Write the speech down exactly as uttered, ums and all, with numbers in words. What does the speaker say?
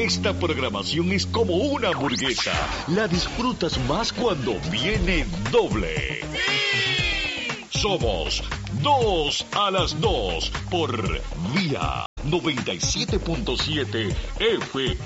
Esta programación es como una hamburguesa. La disfrutas más cuando viene doble. Somos dos a las dos por Vía noventa y siete punto siete F